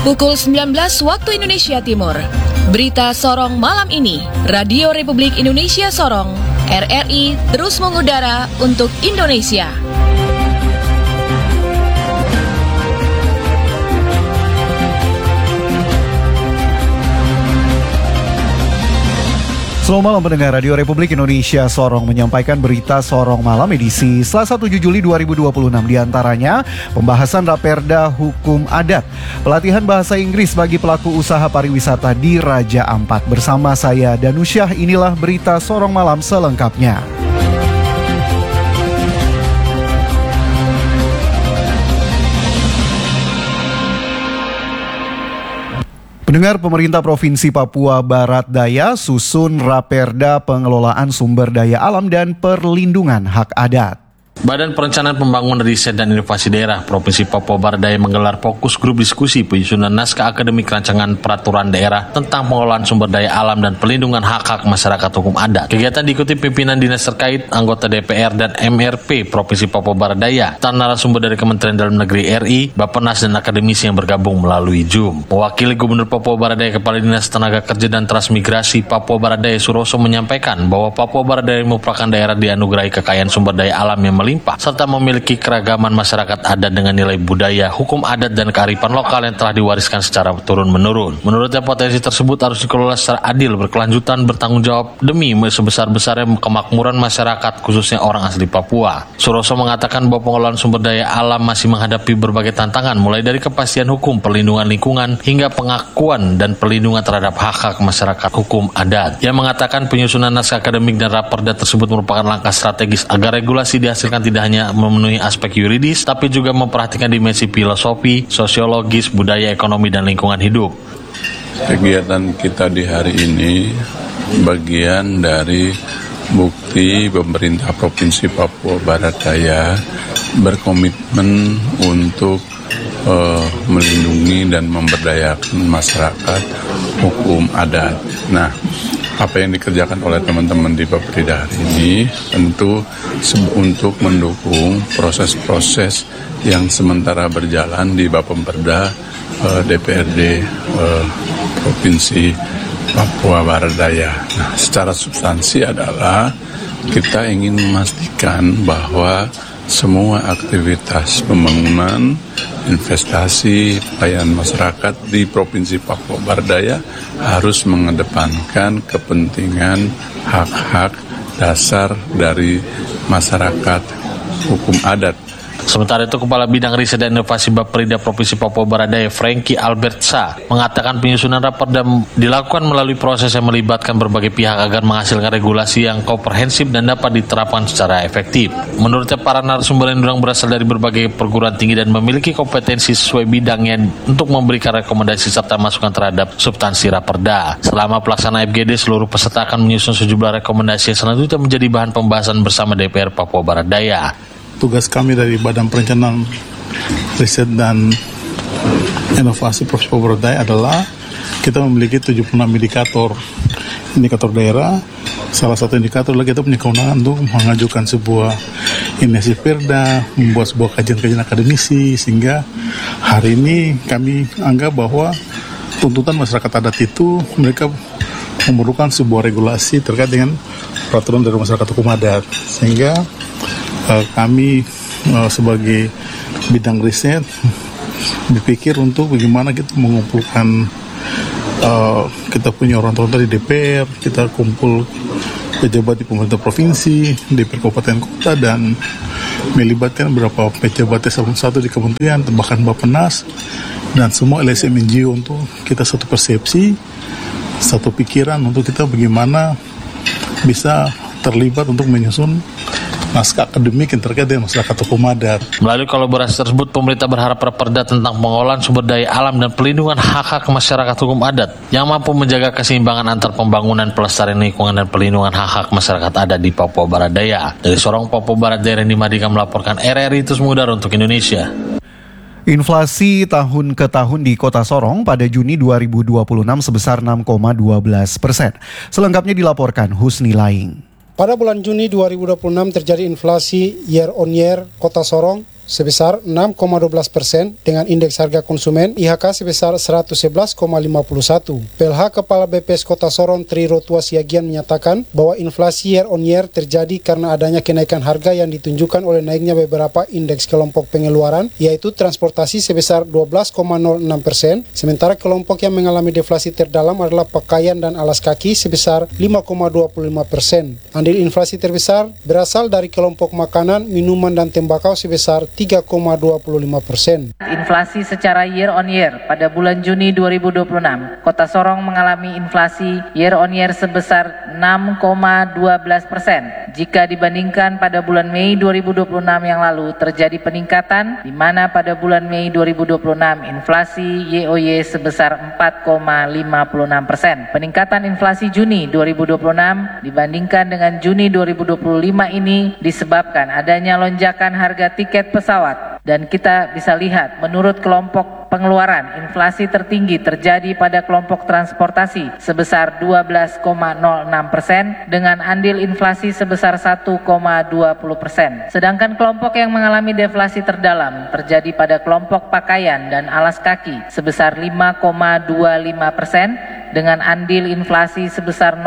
Pukul 19 waktu Indonesia Timur. Berita Sorong malam ini. Radio Republik Indonesia Sorong, RRI terus mengudara untuk Indonesia. Selamat malam pendengar, Radio Republik Indonesia Sorong menyampaikan berita Sorong malam edisi Selasa 7 Juli 2026. Di antaranya pembahasan Raperda Hukum Adat, pelatihan bahasa Inggris bagi pelaku usaha pariwisata di Raja Ampat. Bersama saya Danusyah, inilah berita Sorong malam selengkapnya. Pendengar, pemerintah Provinsi Papua Barat Daya susun Raperda Pengelolaan Sumber Daya Alam dan Perlindungan Hak Adat. Badan Perencanaan Pembangunan Riset dan Inovasi Daerah Provinsi Papua Barat Daya menggelar fokus grup diskusi penyusunan naskah akademik rancangan peraturan daerah tentang pengelolaan sumber daya alam dan perlindungan hak-hak masyarakat hukum adat. Kegiatan diikuti pimpinan dinas terkait, anggota DPR dan MRP Provinsi Papua Barat Daya, dan narasumber dari Kementerian Dalam Negeri RI, Bappenas dan akademisi yang bergabung melalui Zoom. Mewakili Gubernur Papua Barat Daya, Kepala Dinas Tenaga Kerja dan Transmigrasi Papua Barat Daya Suroso menyampaikan bahwa Papua Barat Daya merupakan daerah dianugerahi kekayaan sumber daya alam yang melimpah, serta memiliki keragaman masyarakat adat dengan nilai budaya, hukum adat, dan kearifan lokal yang telah diwariskan secara turun-menurun. Menurutnya, potensi tersebut harus dikelola secara adil, berkelanjutan, bertanggung jawab demi sebesar-besarnya kemakmuran masyarakat, khususnya orang asli Papua. Suroso mengatakan bahwa pengelolaan sumber daya alam masih menghadapi berbagai tantangan, mulai dari kepastian hukum, perlindungan lingkungan, hingga pengakuan dan perlindungan terhadap hak-hak masyarakat hukum adat. Ia mengatakan penyusunan naskah akademik dan raperda tersebut merupakan langkah strategis agar regulasi dihasilkan tidak hanya memenuhi aspek yuridis, tapi juga memperhatikan dimensi filosofi, sosiologis, budaya, ekonomi, dan lingkungan hidup. Kegiatan kita di hari ini bagian dari bukti pemerintah Provinsi Papua Barat Daya berkomitmen untuk melindungi dan memberdayakan masyarakat hukum adat. Nah, apa yang dikerjakan oleh teman-teman di Bapeda hari ini tentu untuk mendukung proses-proses yang sementara berjalan di Bapemperda DPRD Provinsi Papua Barat Daya. Nah, secara substansi adalah kita ingin memastikan bahwa semua aktivitas pembangunan, investasi, pelayanan masyarakat di Provinsi Papua Barat Daya harus mengedepankan kepentingan hak-hak dasar dari masyarakat hukum adat. Sementara itu, Kepala Bidang Riset dan Inovasi Bapperida Provinsi Papua Barat Daya, Franky Albertsa, mengatakan penyusunan raperda dilakukan melalui proses yang melibatkan berbagai pihak agar menghasilkan regulasi yang komprehensif dan dapat diterapkan secara efektif. Menurutnya, para narasumber yang diundang berasal dari berbagai perguruan tinggi dan memiliki kompetensi sesuai bidangnya untuk memberikan rekomendasi serta masukan terhadap substansi raperda. Selama pelaksanaan FGD, seluruh peserta akan menyusun sejumlah rekomendasi yang selanjutnya menjadi bahan pembahasan bersama DPR Papua Barat Daya. Tugas kami dari Badan Perencanaan Riset dan Inovasi Provinsi Papua Barat Daya adalah kita memiliki 76 indikator daerah. Salah satu indikator adalah kita punya kewenangan untuk mengajukan sebuah inisiatif perda, membuat sebuah kajian-kajian akademisi, sehingga hari ini kami anggap bahwa tuntutan masyarakat adat itu mereka memerlukan sebuah regulasi terkait dengan peraturan dari masyarakat hukum adat, sehingga kami sebagai bidang riset berpikir untuk bagaimana kita mengumpulkan kita punya orang-orang di DPR, kita kumpul pejabat di pemerintah provinsi, DPR kabupaten kota, dan melibatkan beberapa pejabat satu di kementerian, bahkan Bappenas dan semua LSM NGO untuk kita satu persepsi, satu pikiran untuk kita bagaimana bisa terlibat untuk menyusun naskah akademik yang terkait dengan masyarakat hukum adat. Melalui kolaborasi tersebut, pemerintah berharap raperda tentang pengelolaan sumber daya alam dan perlindungan hak-hak masyarakat hukum adat yang mampu menjaga keseimbangan antar pembangunan, pelestarian lingkungan, dan perlindungan hak-hak masyarakat adat di Papua Barat Daya. Dari Sorong, Papua Barat Daya, Randy Madika melaporkan, RRI terus mengudara untuk Indonesia. Inflasi tahun ke tahun di Kota Sorong pada Juni 2026 sebesar 6,12%. Selengkapnya dilaporkan Husni Laing. Pada bulan Juni 2026 terjadi inflasi year on year Kota Sorong sebesar 6,12% dengan indeks harga konsumen IHK sebesar 111,51. PLH Kepala BPS Kota Sorong Tri Rotua Siagian menyatakan bahwa inflasi year on year terjadi karena adanya kenaikan harga yang ditunjukkan oleh naiknya beberapa indeks kelompok pengeluaran, yaitu transportasi sebesar 12,06%, sementara kelompok yang mengalami deflasi terdalam adalah pakaian dan alas kaki sebesar 5,25%. Andil inflasi terbesar berasal dari kelompok makanan, minuman, dan tembakau sebesar 3,25%. Inflasi secara year on year pada bulan Juni 2026, Kota Sorong mengalami inflasi year on year sebesar 6,12%. Jika dibandingkan pada bulan Mei 2026 yang lalu terjadi peningkatan, di mana pada bulan Mei 2026 inflasi YoY sebesar 4,56%. Peningkatan inflasi Juni 2026 dibandingkan dengan Juni 2025 ini disebabkan adanya lonjakan harga tiket pesawat. Dan kita bisa lihat menurut kelompok pengeluaran, inflasi tertinggi terjadi pada kelompok transportasi sebesar 12,06% dengan andil inflasi sebesar 1,20%. Sedangkan kelompok yang mengalami deflasi terdalam terjadi pada kelompok pakaian dan alas kaki sebesar 5,25% dengan andil inflasi sebesar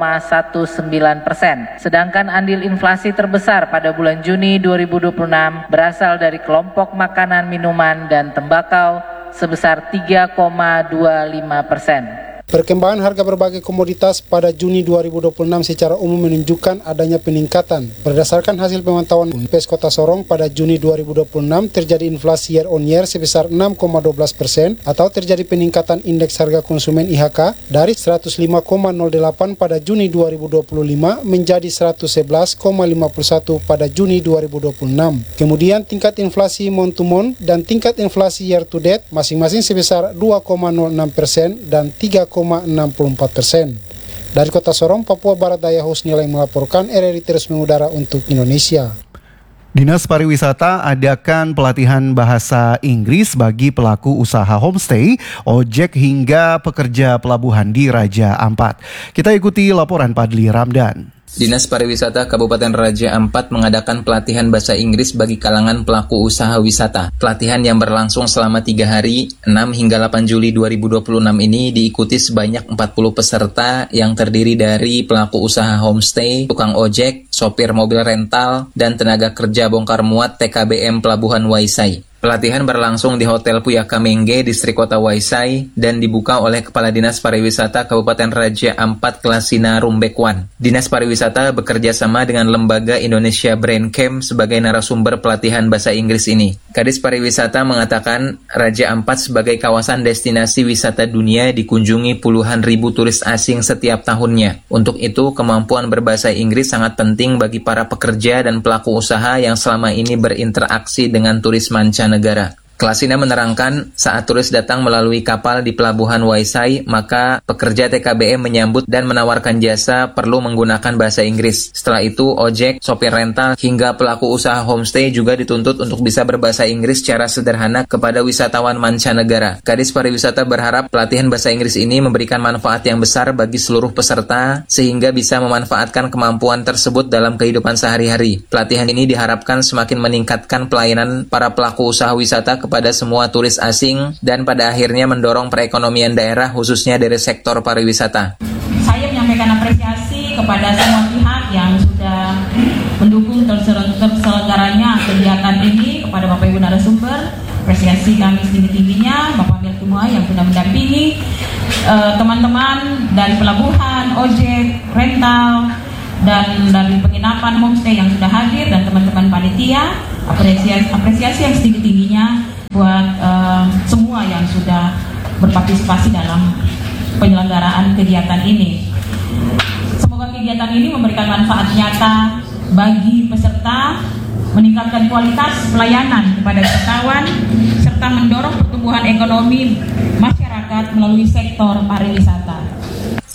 0,19%. Sedangkan andil inflasi terbesar pada bulan Juni 2026 berasal dari kelompok makanan, minuman, dan tembakau sebesar 3,25%. Perkembangan harga berbagai komoditas pada Juni 2026 secara umum menunjukkan adanya peningkatan. Berdasarkan hasil pemantauan BPS Kota Sorong pada Juni 2026 terjadi inflasi year on year sebesar 6,12% atau terjadi peningkatan indeks harga konsumen IHK dari 105,08 pada Juni 2025 menjadi 111,51 pada Juni 2026. Kemudian tingkat inflasi month to month dan tingkat inflasi year to date masing-masing sebesar 2,06% dan 3,64%. Dari Kota Sorong, Papua Barat Daya, Husnilai melaporkan, RRI terus mengudara untuk Indonesia. Dinas Pariwisata adakan pelatihan bahasa Inggris bagi pelaku usaha homestay, ojek hingga pekerja pelabuhan di Raja Ampat. Kita ikuti laporan Padli Ramdan. Dinas Pariwisata Kabupaten Raja Ampat mengadakan pelatihan bahasa Inggris bagi kalangan pelaku usaha wisata. Pelatihan yang berlangsung selama 3 hari, 6 hingga 8 Juli 2026 ini diikuti sebanyak 40 peserta yang terdiri dari pelaku usaha homestay, tukang ojek, sopir mobil rental, dan tenaga kerja bongkar muat TKBM Pelabuhan Waisai. Pelatihan berlangsung di Hotel Puyaka Mengge, Distrik Kota Waisai, dan dibuka oleh Kepala Dinas Pariwisata Kabupaten Raja Ampat Klasina Rumbekwan. Dinas Pariwisata bekerja sama dengan Lembaga Indonesia Brain Camp sebagai narasumber pelatihan bahasa Inggris ini. Kadis Pariwisata mengatakan Raja Ampat sebagai kawasan destinasi wisata dunia dikunjungi puluhan ribu turis asing setiap tahunnya. Untuk itu, kemampuan berbahasa Inggris sangat penting bagi para pekerja dan pelaku usaha yang selama ini berinteraksi dengan turis mancanegara. Klasina menerangkan, saat turis datang melalui kapal di Pelabuhan Waisai, maka pekerja TKBM menyambut dan menawarkan jasa perlu menggunakan bahasa Inggris. Setelah itu, ojek, sopir rental, hingga pelaku usaha homestay juga dituntut untuk bisa berbahasa Inggris secara sederhana kepada wisatawan mancanegara. Kadis Pariwisata berharap pelatihan bahasa Inggris ini memberikan manfaat yang besar bagi seluruh peserta, sehingga bisa memanfaatkan kemampuan tersebut dalam kehidupan sehari-hari. Pelatihan ini diharapkan semakin meningkatkan pelayanan para pelaku usaha wisata kepada semua turis asing dan pada akhirnya mendorong perekonomian daerah khususnya dari sektor pariwisata. Saya menyampaikan apresiasi kepada semua pihak yang sudah mendukung terselenggaranya kegiatan ini, kepada Bapak Ibu narasumber, apresiasi kami setinggi-tingginya, Bapak Amir semua yang sudah mendampingi, teman-teman dari pelabuhan, ojek, rental, dan dari penginapan homestay yang sudah hadir, dan teman-teman panitia, apresiasi yang setinggi-tingginya buat semua yang sudah berpartisipasi dalam penyelenggaraan kegiatan ini. Semoga kegiatan ini memberikan manfaat nyata bagi peserta, meningkatkan kualitas pelayanan kepada wisatawan, serta mendorong pertumbuhan ekonomi masyarakat melalui sektor pariwisata.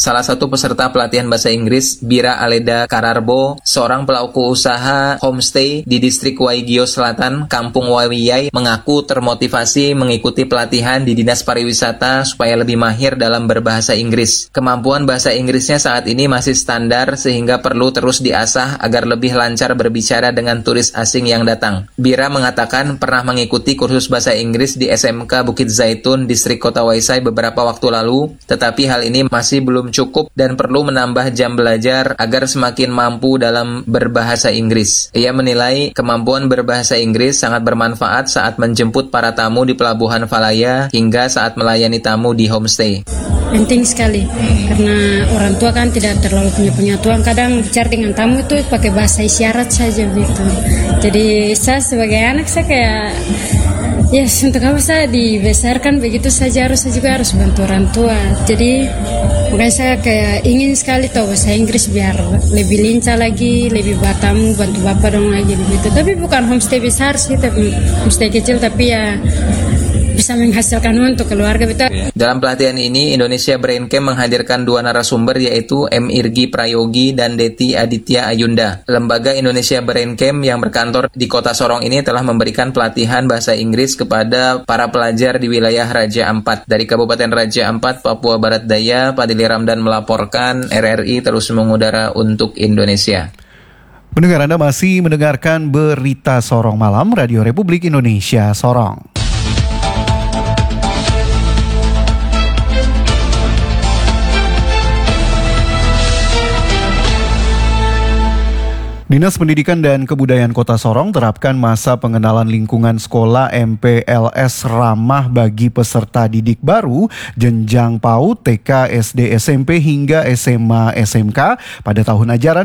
Salah satu peserta pelatihan bahasa Inggris, Bira Aleda Kararbo, seorang pelaku usaha homestay di distrik Waigio Selatan, Kampung Wawiyai, mengaku termotivasi mengikuti pelatihan di Dinas Pariwisata supaya lebih mahir dalam berbahasa Inggris. Kemampuan bahasa Inggrisnya saat ini masih standar sehingga perlu terus diasah agar lebih lancar berbicara dengan turis asing yang datang. Bira mengatakan pernah mengikuti kursus bahasa Inggris di SMK Bukit Zaitun, distrik Kota Waisai beberapa waktu lalu, tetapi hal ini masih belum cukup dan perlu menambah jam belajar agar semakin mampu dalam berbahasa Inggris. Ia menilai kemampuan berbahasa Inggris sangat bermanfaat saat menjemput para tamu di Pelabuhan Valaya hingga saat melayani tamu di homestay. Penting sekali, karena orang tua kan tidak terlalu punya pengetahuan, kadang bicara dengan tamu itu pakai bahasa isyarat saja gitu. Jadi saya sebagai anak saya kayak, untuk apa saya dibesarkan begitu saja, saya juga harus bantu orang tua. Jadi makanya saya kayak ingin sekali tahu bahasa Inggris biar lebih lincah lagi, lebih bertamu, bantu bapak dong lagi begitu. Tapi bukan homestay besar sih, tapi homestay kecil, tapi ya bisa menghasilkan untuk keluarga betul. Dalam pelatihan ini, Indonesia Brain Camp menghadirkan 2 narasumber yaitu M. Irgi Prayogi dan Deti Aditya Ayunda. Lembaga Indonesia Brain Camp yang berkantor di Kota Sorong ini telah memberikan pelatihan bahasa Inggris kepada para pelajar di wilayah Raja Ampat. Dari Kabupaten Raja Ampat, Papua Barat Daya, Padili Ramdan melaporkan, RRI terus mengudara untuk Indonesia. Pendengar, Anda masih mendengarkan Berita Sorong Malam, Radio Republik Indonesia Sorong. Dinas Pendidikan dan Kebudayaan Kota Sorong terapkan masa pengenalan lingkungan sekolah MPLS ramah bagi peserta didik baru jenjang PAUD, TK, SD, SMP hingga SMA SMK pada tahun ajaran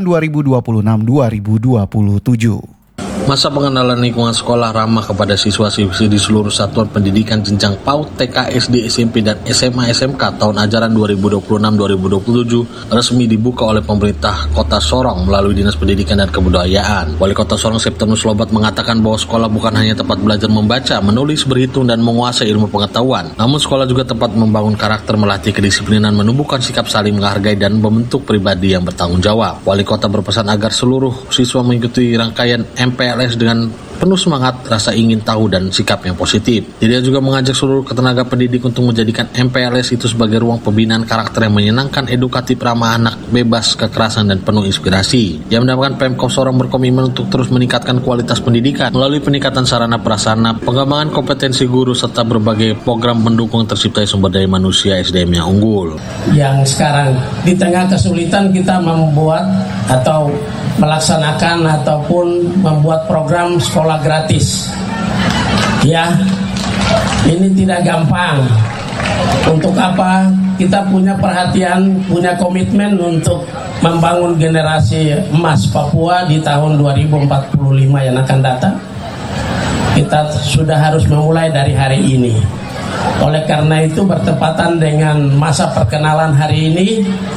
2026-2027. Masa pengenalan lingkungan sekolah ramah kepada siswa-siswi di seluruh satuan pendidikan jenjang PAUD, TK, SD, SMP, dan SMA SMK tahun ajaran 2026-2027 resmi dibuka oleh pemerintah Kota Sorong melalui Dinas Pendidikan dan Kebudayaan. Wali Kota Sorong Septimus Lobat mengatakan bahwa sekolah bukan hanya tempat belajar membaca, menulis, berhitung, dan menguasai ilmu pengetahuan. Namun sekolah juga tempat membangun karakter, melatih kedisiplinan, menumbuhkan sikap saling menghargai, dan membentuk pribadi yang bertanggung jawab. Wali Kota berpesan agar seluruh siswa mengikuti rangkaian MPLS dengan penuh semangat, rasa ingin tahu, dan sikap yang positif. Dia juga mengajak seluruh tenaga pendidik untuk menjadikan MPLS itu sebagai ruang pembinaan karakter yang menyenangkan, edukatif, ramah anak, bebas kekerasan, dan penuh inspirasi. Dia mendapatkan Pemkab Sorong berkomitmen untuk terus meningkatkan kualitas pendidikan melalui peningkatan sarana prasarana, pengembangan kompetensi guru, serta berbagai program mendukung terciptanya sumber daya manusia SDM yang unggul. Yang sekarang di tengah kesulitan kita membuat atau melaksanakan ataupun membuat program sekolah gratis. Ya, ini tidak gampang. Untuk apa? Kita punya perhatian, punya komitmen untuk membangun generasi emas Papua di tahun 2045 yang akan datang. Kita sudah harus memulai dari hari ini. Oleh karena itu, bertepatan dengan masa perkenalan hari ini,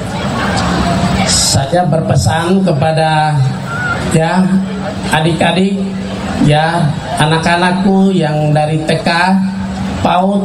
saya berpesan kepada adik-adik, anak-anakku yang dari TK, PAUD,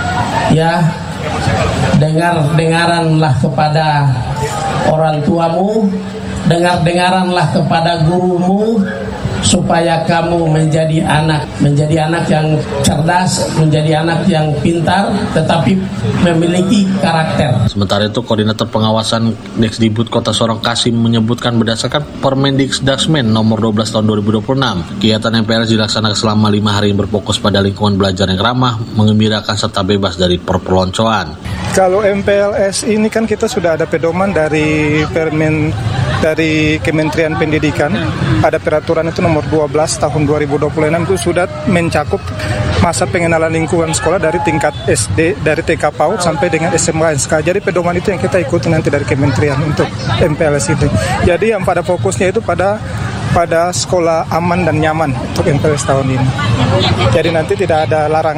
dengaranlah kepada orang tuamu, dengaranlah kepada gurumu, supaya kamu menjadi anak yang cerdas, menjadi anak yang pintar, tetapi memiliki karakter. Sementara itu, Koordinator Pengawasan Dikdikbud Kota Sorong Kasim menyebutkan berdasarkan Permendikbud nomor 12 tahun 2026, kegiatan MPLS dilaksanakan selama 5 hari yang berfokus pada lingkungan belajar yang ramah, mengembirakan, serta bebas dari perpeloncoan. Kalau MPLS ini kan kita sudah ada pedoman dari Kementerian Pendidikan, ada peraturan itu nomor 12 tahun 2026 itu sudah mencakup masa pengenalan lingkungan sekolah dari tingkat SD, dari TK PAUD sampai dengan SMA SMK. Jadi pedoman itu yang kita ikuti nanti dari Kementerian untuk MPLS itu. Jadi yang pada fokusnya itu pada sekolah aman dan nyaman untuk MPLS tahun ini. Jadi nanti tidak ada larangan